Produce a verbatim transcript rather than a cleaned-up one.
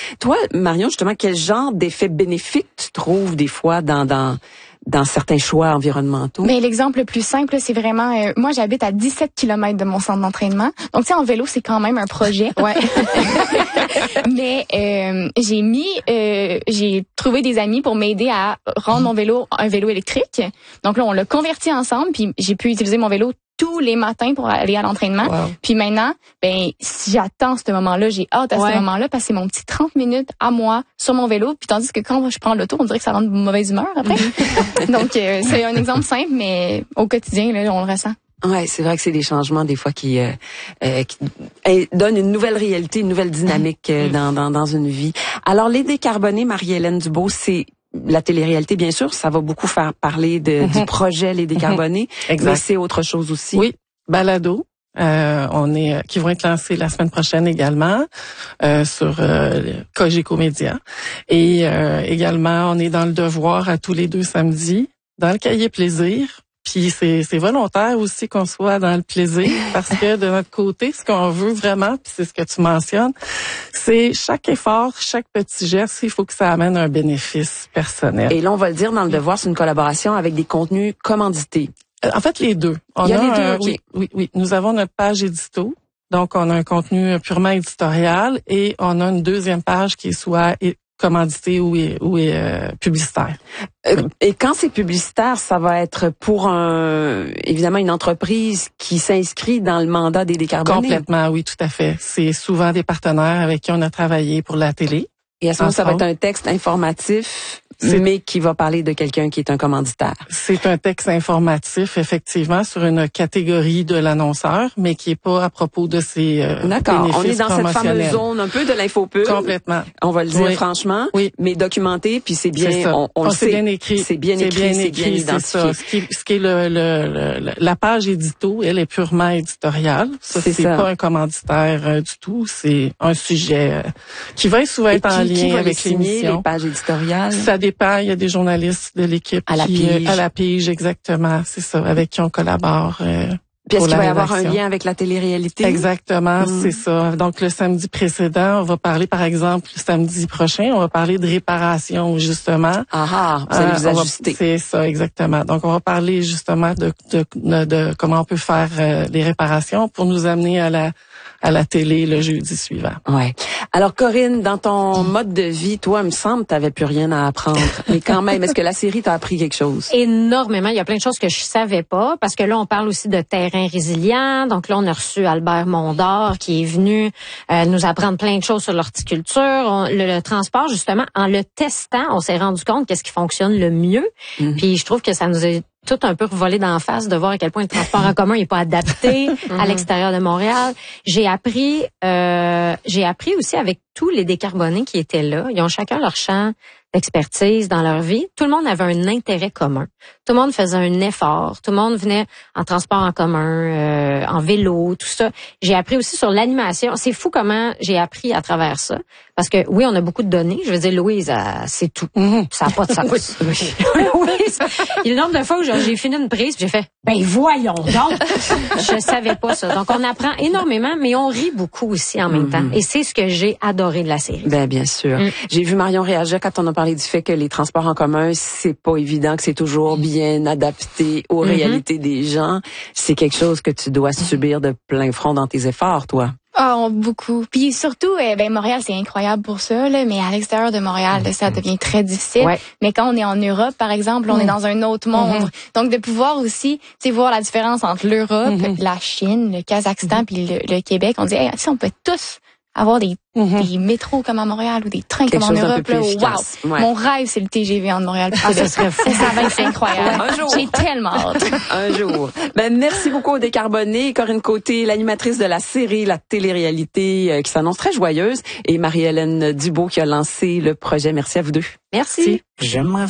Toi, Marion, justement, quel genre d'effets bénéfiques tu trouves des fois dans dans dans certains choix environnementaux? Mais l'exemple le plus simple, c'est vraiment, euh, moi j'habite à dix-sept kilomètres de mon centre d'entraînement. Donc tu sais, en vélo, c'est quand même un projet. Ouais. Mais euh, j'ai mis, euh, j'ai trouvé des amis pour m'aider à rendre mon vélo un vélo électrique. Donc là, on l'a converti ensemble, puis j'ai pu utiliser mon vélo tous les matins pour aller à l'entraînement. Wow. Puis maintenant, ben si j'attends ce moment-là, j'ai hâte à ouais. ce moment-là parce que c'est mon petit trente minutes à moi sur mon vélo. Puis tandis que quand je prends l'auto, on dirait que ça rend de mauvaise humeur après. Donc euh, c'est un exemple simple, mais au quotidien, là, on le ressent. Ouais, c'est vrai que c'est des changements des fois qui, euh, euh, qui euh, donnent une nouvelle réalité, une nouvelle dynamique euh, dans, dans dans une vie. Alors les décarbonés, Marie-Hélène Dubost, c'est la télé-réalité, bien sûr, ça va beaucoup faire parler de, mm-hmm. du projet Les Décarbonés, mm-hmm. mais c'est autre chose aussi. Oui, balado, euh, on est qui vont être lancés la semaine prochaine également euh, sur euh, Cogeco Média. Et euh, également, on est dans le devoir à tous les deux samedis, dans le cahier plaisir. Puis c'est, c'est volontaire aussi qu'on soit dans le plaisir parce que de notre côté, ce qu'on veut vraiment, puis c'est ce que tu mentionnes, c'est chaque effort, chaque petit geste, il faut que ça amène un bénéfice personnel. Et là, on va le dire dans le devoir, c'est une collaboration avec des contenus commandités. En fait, les deux. On il y a, a les deux, un, OK. Oui, oui, oui. Nous avons notre page édito. Donc, on a un contenu purement éditorial et on a une deuxième page qui est soit commandité ou est, ou est euh, publicitaire. Euh, et quand c'est publicitaire, ça va être pour un évidemment une entreprise qui s'inscrit dans le mandat des décarbonés. Complètement, oui, tout à fait. C'est souvent des partenaires avec qui on a travaillé pour la télé. Et à ce moment, ça va être un texte informatif, c'est, mais qui va parler de quelqu'un qui est un commanditaire. C'est un texte informatif, effectivement, sur une catégorie de l'annonceur, mais qui est pas à propos de ses euh, D'accord. bénéfices On est dans cette fameuse zone un peu de l'infopub. Complètement. On va le dire oui. franchement. Oui. Mais documenté, puis c'est bien, c'est on, on, on le sait. sait. Bien écrit. C'est bien c'est écrit, bien c'est écrit, bien identifié. C'est ça. Ce qui, ce qui est le, le, le, la page édito, elle est purement éditoriale. Ça, c'est, c'est ça. Pas un commanditaire euh, du tout. C'est un sujet euh, qui va souvent être en lien qui va avec l'émission. Les pages éditoriales. Ça dépend. Il y a des journalistes de l'équipe à la qui, pige. À la pige, exactement. C'est ça, avec qui on collabore. Euh, Puis est-ce qu'il va y rédaction. avoir un lien avec la télé-réalité? Exactement, mmh. c'est ça. Donc, le samedi précédent, on va parler, par exemple, le samedi prochain, on va parler de réparation, justement. Ah ah, vous allez vous euh, ajuster. Va, c'est ça, exactement. Donc, on va parler, justement, de, de, de, de comment on peut faire euh, les réparations pour nous amener à la à la télé le jeudi suivant. Ouais. Alors Corinne, dans ton mode de vie, toi, il me semble que tu n'avais plus rien à apprendre. Mais quand même, est-ce que la série t'a appris quelque chose? Énormément. Il y a plein de choses que je savais pas parce que là, on parle aussi de terrain résilient. Donc là, on a reçu Albert Mondor qui est venu euh, nous apprendre plein de choses sur l'horticulture. On, le, le transport, justement, en le testant, on s'est rendu compte qu'est-ce qui fonctionne le mieux. Mm-hmm. Puis je trouve que ça nous a tout un peu volé d'en face de voir à quel point le transport en commun n'est pas adapté à l'extérieur de Montréal. J'ai appris, euh, j'ai appris aussi avec tous les décarbonés qui étaient là. Ils ont chacun leur champ d'expertise dans leur vie. Tout le monde avait un intérêt commun. Tout le monde faisait un effort. Tout le monde venait en transport en commun, euh, en vélo, tout ça. J'ai appris aussi sur l'animation. C'est fou comment j'ai appris à travers ça. Parce que oui, on a beaucoup de données. Je veux dire, Louise, euh, c'est tout. Mm-hmm. Ça n'a pas de sens. Oui. Louise, il y a le nombre de fois où j'ai fini une prise, j'ai fait, ben voyons donc. Je savais pas ça. Donc on apprend énormément, mais on rit beaucoup aussi en même mm-hmm. temps. Et c'est ce que j'ai adoré de la série. Ben bien sûr. Mm. J'ai vu Marion réagir quand on a parlé du fait que les transports en commun, c'est pas évident, que c'est toujours bien adapté aux mm-hmm. réalités des gens. C'est quelque chose que tu dois subir de plein front dans tes efforts, toi. Oh, beaucoup. Puis surtout, eh, ben Montréal, c'est incroyable pour ça, là, mais à l'extérieur de Montréal, là, ça devient très difficile. Ouais. Mais quand on est en Europe, par exemple, on mmh. est dans un autre monde. Mmh. Donc, de pouvoir aussi, tu sais, voir la différence entre l'Europe, mmh. la Chine, le Kazakhstan, mmh. puis le, le Québec, on dit, hey, si on peut tous avoir des, mm-hmm. des métros comme à Montréal ou des trains quelque comme en Europe. Là, wow. Ouais. Mon rêve, c'est le T G V en Montréal. Ah, ça serait fou. Ça va être incroyable. Un jour. J'ai tellement hâte. Un jour. Ben, merci beaucoup aux Décarbonés. Corinne Côté, l'animatrice de la série, la télé-réalité euh, qui s'annonce très joyeuse, et Marie-Hélène Dubost qui a lancé le projet. Merci à vous deux. Merci. J'aimerais